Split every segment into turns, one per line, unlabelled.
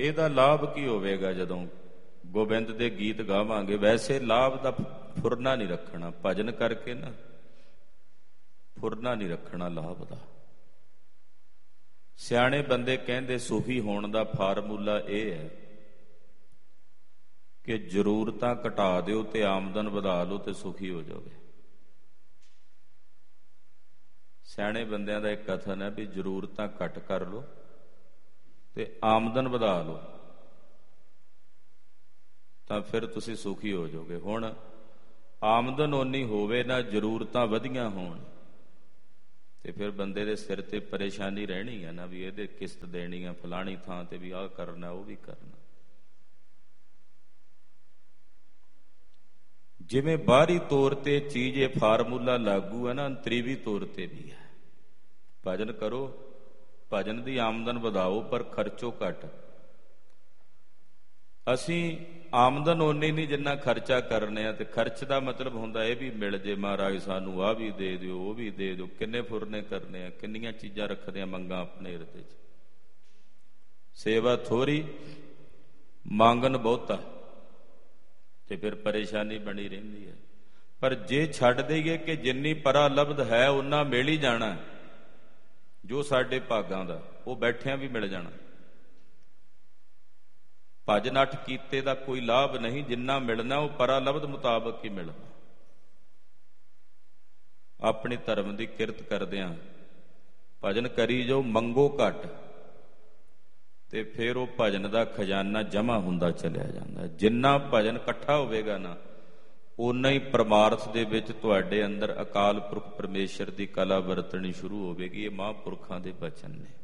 ਇਹਦਾ ਲਾਭ ਕੀ ਹੋਵੇਗਾ ਜਦੋਂ ਗੋਬਿੰਦ ਦੇ ਗੀਤ ਗਾਵਾਂਗੇ? ਵੈਸੇ ਲਾਭ ਦਾ ਫੁਰਨਾ ਨਹੀਂ ਰੱਖਣਾ, ਭਜਨ ਕਰਕੇ ਨਾ ਫੁਰਨਾ ਨਹੀਂ ਰੱਖਣਾ ਲਾਭ ਦਾ। ਸਿਆਣੇ ਬੰਦੇ ਕਹਿੰਦੇ ਸੂਫੀ ਹੋਣ ਦਾ ਫਾਰਮੂਲਾ ਇਹ ਹੈ ਕਿ ਜ਼ਰੂਰਤਾਂ ਘਟਾ ਦਿਓ ਤੇ ਆਮਦਨ ਵਧਾ ਲਓ ਤੇ ਸੁਖੀ ਹੋ ਜਾਓਗੇ। ਸਿਆਣੇ ਬੰਦਿਆਂ ਦਾ ਇੱਕ ਕਥਨ ਹੈ ਵੀ ਜ਼ਰੂਰਤਾਂ ਘੱਟ ਕਰ ਲਓ ਤੇ ਆਮਦਨ ਵਧਾ ਲਓ ਤਾਂ ਫਿਰ ਤੁਸੀਂ ਸੁਖੀ ਹੋ ਜਾਓਗੇ। ਹੁਣ ਆਮਦਨ ਓਨੀ ਹੋਵੇ ਨਾ ਜ਼ਰੂਰਤਾਂ ਵਧੀਆਂ ਹੋਣ ਤੇ ਫਿਰ ਬੰਦੇ ਦੇ ਸਿਰ ਤੇ ਪਰੇਸ਼ਾਨੀ ਰਹਿਣੀ ਹੈ ਨਾ, ਵੀ ਇਹਦੇ ਕਿਸ਼ਤ ਦੇਣੀ ਆ, ਫਲਾਣੀ ਥਾਂ ਤੇ ਵੀ ਆਹ ਕਰਨਾ ਉਹ ਵੀ ਕਰਨਾ। ਜਿਵੇਂ ਬਾਹਰੀ ਤੌਰ ਤੇ ਚੀਜ਼ ਇਹ ਫਾਰਮੂਲਾ ਲਾਗੂ ਹੈ ਨਾ, ਅੰਤਰੀਵੀ ਤੌਰ ਤੇ ਵੀ ਹੈ। ਭਜਨ ਕਰੋ, ਭਜਨ ਦੀ ਆਮਦਨ ਵਧਾਓ ਪਰ ਖਰਚੋ ਘੱਟ। ਅਸੀਂ ਆਮਦਨ ਓਨੀ ਨਹੀਂ ਜਿੰਨਾ ਖਰਚਾ ਕਰਨੇ ਆ, ਤੇ ਖਰਚ ਦਾ ਮਤਲਬ ਹੁੰਦਾ ਇਹ ਵੀ ਮਿਲ ਜੇ ਮਹਾਰਾਜ ਸਾਨੂੰ, ਆਹ ਵੀ ਦੇ ਦਿਓ ਉਹ ਵੀ ਦੇ ਦਿਓ। ਕਿੰਨੇ ਫੁਰਨੇ ਕਰਨੇ ਆ, ਕਿੰਨੀਆਂ ਚੀਜ਼ਾਂ ਰੱਖਦੇ ਆ ਮੰਗਾਂ ਆਪਣੇ ਹਿਰਦੇ 'ਚ। ਸੇਵਾ ਥੋੜ੍ਹੀ ਮੰਗਣ ਬਹੁਤਾ ਤੇ ਫਿਰ ਪਰੇਸ਼ਾਨੀ ਬਣੀ ਰਹਿੰਦੀ ਹੈ। ਪਰ ਜੇ ਛੱਡ ਦੇਈਏ ਕਿ ਜਿੰਨੀ ਪਰਾ ਲਬਧ ਹੈ ਓਨਾ ਮਿਲ ਹੀ ਜਾਣਾ, ਜੋ ਸਾਡੇ ਭਾਗਾਂ ਦਾ ਉਹ ਬੈਠਿਆਂ ਵੀ ਮਿਲ ਜਾਣਾ। ਭਜਨ ਅੱਠ ਕੀਤੇ ਦਾ ਕੋਈ ਲਾਭ ਨਹੀਂ, ਜਿੰਨਾ ਮਿਲਣਾ ਉਹ ਪਰਾ ਲਬਧ ਮੁਤਾਬਕ ਹੀ ਮਿਲਣਾ। ਆਪਣੇ ਧਰਮ ਦੀ ਕਿਰਤ ਕਰਦਿਆਂ ਭਜਨ ਕਰੀ ਜੋ, ਮੰਗੋ ਘੱਟ, ਤੇ ਫਿਰ ਉਹ ਭਜਨ ਦਾ ਖਜ਼ਾਨਾ ਜਮ੍ਹਾਂ ਹੁੰਦਾ ਚਲਿਆ ਜਾਂਦਾ। ਜਿੰਨਾ ਭਜਨ ਇਕੱਠਾ ਹੋਵੇਗਾ ਨਾ, ਓਨਾ ਹੀ ਪਰਮਾਰਥ ਦੇ ਵਿੱਚ ਤੁਹਾਡੇ ਅੰਦਰ ਅਕਾਲ ਪੁਰਖ ਪਰਮੇਸ਼ਰ ਦੀ ਕਲਾ ਵਰਤਣੀ ਸ਼ੁਰੂ ਹੋਵੇਗੀ। ਇਹ ਮਹਾਂਪੁਰਖਾਂ ਦੇ ਬਚਨ ਨੇ।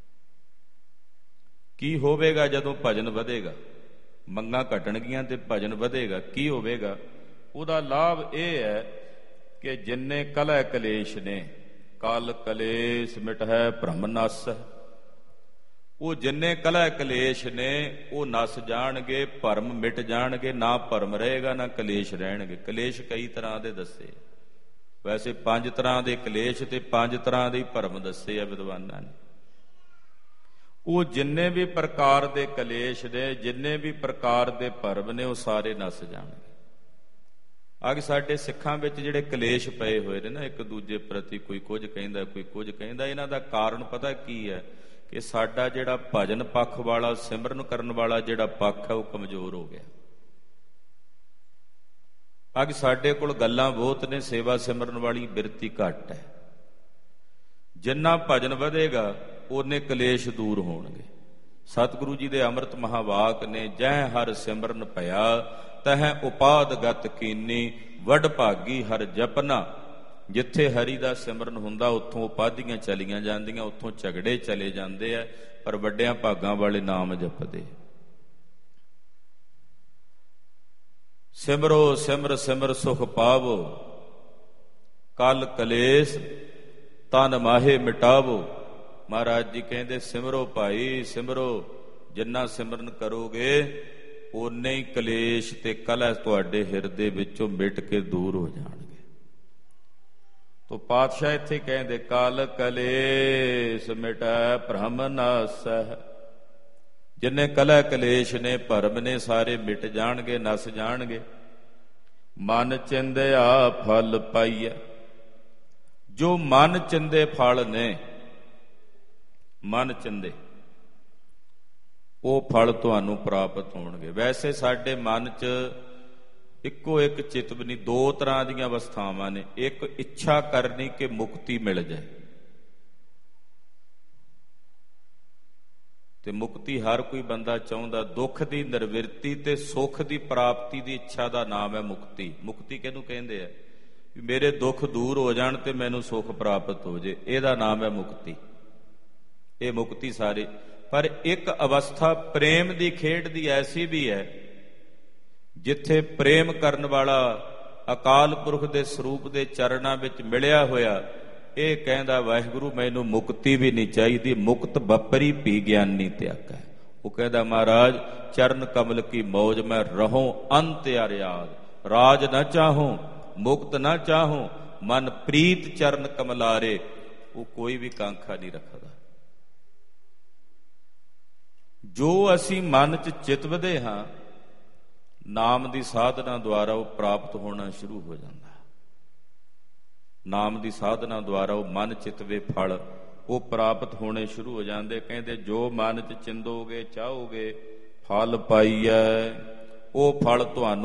ਕੀ ਹੋਵੇਗਾ ਜਦੋਂ ਭਜਨ ਵਧੇਗਾ? ਮੰਗਾਂ ਘਟਣਗੀਆਂ ਤੇ ਭਜਨ ਵਧੇਗਾ। ਕੀ ਹੋਵੇਗਾ? ਉਹਦਾ ਲਾਭ ਇਹ ਹੈ ਕਿ ਜਿੰਨੇ ਕਲਹ ਕਲੇਸ਼ ਨੇ, ਕਲ ਕਲੇਸ਼ ਮਿਟਹਿ ਭ੍ਰਮ ਨਾਸਹਿ, ਉਹ ਜਿੰਨੇ ਕਲਹ ਕਲੇਸ਼ ਨੇ ਉਹ ਨਸ ਜਾਣਗੇ, ਭਰਮ ਮਿਟ ਜਾਣਗੇ। ਨਾ ਭਰਮ ਰਹੇਗਾ ਨਾ ਕਲੇਸ਼ ਰਹਿਣਗੇ। ਕਲੇਸ਼ ਕਈ ਤਰ੍ਹਾਂ ਦੇ ਦੱਸੇ, ਵੈਸੇ 5 ਤਰ੍ਹਾਂ ਦੇ ਕਲੇਸ਼ ਤੇ 5 ਤਰ੍ਹਾਂ ਦੇ ਭਰਮ ਦੱਸੇ ਆ ਵਿਦਵਾਨਾਂ ਨੇ। ਉਹ ਜਿੰਨੇ ਵੀ ਪ੍ਰਕਾਰ ਦੇ ਕਲੇਸ਼ ਨੇ, ਜਿੰਨੇ ਵੀ ਪ੍ਰਕਾਰ ਦੇ ਭਰਮ ਨੇ, ਉਹ ਸਾਰੇ ਨਸ ਜਾਣਗੇ। ਅੱਗ ਸਾਡੇ ਸਿੱਖਾਂ ਵਿੱਚ ਜਿਹੜੇ ਕਲੇਸ਼ ਪਏ ਹੋਏ ਨੇ ਨਾ ਇੱਕ ਦੂਜੇ ਪ੍ਰਤੀ, ਕੋਈ ਕੁਝ ਕਹਿੰਦਾ ਕੋਈ ਕੁਝ ਕਹਿੰਦਾ, ਇਹਨਾਂ ਦਾ ਕਾਰਨ ਪਤਾ ਕੀ ਹੈ? ਕਿ ਸਾਡਾ ਜਿਹੜਾ ਭਜਨ ਪੱਖ ਵਾਲਾ, ਸਿਮਰਨ ਕਰਨ ਵਾਲਾ ਜਿਹੜਾ ਪੱਖ ਹੈ ਉਹ ਕਮਜ਼ੋਰ ਹੋ ਗਿਆ। ਅੱਗ ਸਾਡੇ ਕੋਲ ਗੱਲਾਂ ਬਹੁਤ ਨੇ, ਸੇਵਾ ਸਿਮਰਨ ਵਾਲੀ ਬਿਰਤੀ ਘੱਟ ਹੈ। ਜਿੰਨਾ ਭਜਨ ਵਧੇਗਾ ਓਨੇ ਕਲੇਸ਼ ਦੂਰ ਹੋਣਗੇ। ਸਤਿਗੁਰੂ ਜੀ ਦੇ ਅੰਮ੍ਰਿਤ ਮਹਾਵਾਕ ਨੇ, ਜਹ ਹਰ ਸਿਮਰਨ ਭਇਆ ਤਹ ਉਪਾਦ ਗਤ ਕੀਨੀ, ਵਡ ਭਾਗੀ ਹਰ ਜਪਨਾ। ਜਿੱਥੇ ਹਰੀ ਦਾ ਸਿਮਰਨ ਹੁੰਦਾ ਉੱਥੋਂ ਉਪਾਧੀਆਂ ਚਲੀਆਂ ਜਾਂਦੀਆਂ, ਉੱਥੋਂ ਝਗੜੇ ਚਲੇ ਜਾਂਦੇ ਆ, ਪਰ ਵੱਡਿਆਂ ਭਾਗਾਂ ਵਾਲੇ ਨਾਮ ਜਪਦੇ। ਸਿਮਰੋ ਸਿਮਰ ਸਿਮਰ ਸੁਖ ਪਾਵੋ, ਕਲ ਕਲੇਸ਼ ਤਨ ਮਾਹੇ ਮਿਟਾਵੋ। ਮਹਾਰਾਜ ਜੀ ਕਹਿੰਦੇ ਸਿਮਰੋ ਭਾਈ ਸਿਮਰੋ, ਜਿੰਨਾ ਸਿਮਰਨ ਕਰੋਗੇ ਓਨੇ ਹੀ ਕਲੇਸ਼ ਤੇ ਕਲਹ ਤੁਹਾਡੇ ਹਿਰਦੇ ਵਿੱਚੋਂ ਮਿਟ ਕੇ ਦੂਰ ਹੋ ਜਾਣਗੇ। ਤੋ ਪਾਤਸ਼ਾਹ ਇੱਥੇ ਕਹਿੰਦੇ ਕਲ ਕਲੇਸ਼ ਮਿਟੈ ਭ੍ਰਮ ਨਾਸਹਿ। ਜਿੰਨੇ ਕਲਹ ਕਲੇਸ਼ ਨੇ, ਭਰਮ ਨੇ, ਸਾਰੇ ਮਿਟ ਜਾਣਗੇ, ਨਸ ਜਾਣਗੇ। ਮਨ ਚਿੰਦਿਆ ਫਲ ਪਾਈਐ। ਜੋ ਮਨ ਚਿੰਦੇ ਫਲ ਨੇ, ਮਨ ਚਿੰਦੇ ਉਹ ਫਲ ਤੁਹਾਨੂੰ ਪ੍ਰਾਪਤ ਹੋਣਗੇ। ਵੈਸੇ ਸਾਡੇ ਮਨ 'ਚ ਇੱਕੋ ਇੱਕ ਚਿਤਵਨੀ, 2 ਤਰ੍ਹਾਂ ਦੀਆਂ ਅਵਸਥਾਵਾਂ ਨੇ। ਇੱਕ ਇੱਛਾ ਕਰਨੀ ਕਿ ਮੁਕਤੀ ਮਿਲ ਜਾਏ, ਤੇ ਮੁਕਤੀ ਹਰ ਕੋਈ ਬੰਦਾ ਚਾਹੁੰਦਾ। ਦੁੱਖ ਦੀ ਨਿਰਵਿਰਤੀ ਤੇ ਸੁੱਖ ਦੀ ਪ੍ਰਾਪਤੀ ਦੀ ਇੱਛਾ ਦਾ ਨਾਮ ਹੈ ਮੁਕਤੀ। ਮੁਕਤੀ ਕਿਹਨੂੰ ਕਹਿੰਦੇ ਆ? ਵੀ ਮੇਰੇ ਦੁੱਖ ਦੂਰ ਹੋ ਜਾਣ ਤੇ ਮੈਨੂੰ ਸੁੱਖ ਪ੍ਰਾਪਤ ਹੋ ਜੇ, ਇਹਦਾ ਨਾਮ ਹੈ ਮੁਕਤੀ। ਇਹ ਮੁਕਤੀ ਸਾਰੇ। ਪਰ ਇੱਕ ਅਵਸਥਾ ਪ੍ਰੇਮ ਦੀ ਖੇਡ ਦੀ ਐਸੀ ਵੀ ਹੈ ਜਿੱਥੇ ਪ੍ਰੇਮ ਕਰਨ ਵਾਲਾ ਅਕਾਲ ਪੁਰਖ ਦੇ ਸਰੂਪ ਦੇ ਚਰਨਾਂ ਵਿੱਚ ਮਿਲਿਆ ਹੋਇਆ ਇਹ ਕਹਿੰਦਾ ਵਾਹਿਗੁਰੂ ਮੈਨੂੰ ਮੁਕਤੀ ਵੀ ਨਹੀਂ ਚਾਹੀਦੀ, ਮੁਕਤ ਬਪਰੀ ਭੀ ਗਿਆਨੀ ਤਿਆਗੈ। ਉਹ ਕਹਿੰਦਾ ਮਹਾਰਾਜ ਚਰਨ ਕਮਲ ਕੀ ਮੌਜ ਮੈਂ ਰਹੂੰ ਅੰਤ ਅਰਿਆਦ, ਰਾਜ ਨਾ ਚਾਹੂੰ ਮੁਕਤ ਨਾ ਚਾਹੂੰ, ਮਨ ਪ੍ਰੀਤ ਚਰਨ ਕਮਲਾਰੇ। ਉਹ ਕੋਈ ਵੀ ਕਾਂਖਾ ਨਹੀਂ ਰੱਖਦਾ। ਜੋ ਅਸੀਂ ਮਨ 'ਚ ਚਿਤਵਦੇ ਹਾਂ, ਨਾਮ ਦੀ ਸਾਧਨਾ ਦੁਆਰਾ ਉਹ ਪ੍ਰਾਪਤ ਹੋਣਾ ਸ਼ੁਰੂ ਹੋ ਜਾਂਦਾ। ਨਾਮ ਦੀ ਸਾਧਨਾ ਦੁਆਰਾ ਉਹ ਮਨ ਚਿਤਵੇ ਫਲ ਉਹ ਪ੍ਰਾਪਤ ਹੋਣੇ ਸ਼ੁਰੂ ਹੋ ਜਾਂਦੇ। ਕਹਿੰਦੇ ਜੋ ਮਨ 'ਚ ਚਿੰਦੋਗੇ ਚਾਹੋਗੇ ਫਲ ਪਾਈਐ, ਉਹ ਫਲ ਤੁਹਾਨੂੰ